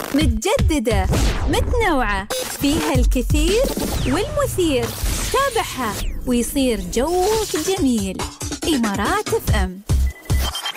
متجددة، متنوعة، فيها الكثير والمثير. تابعها ويصير جوك جميل. إمارات FM.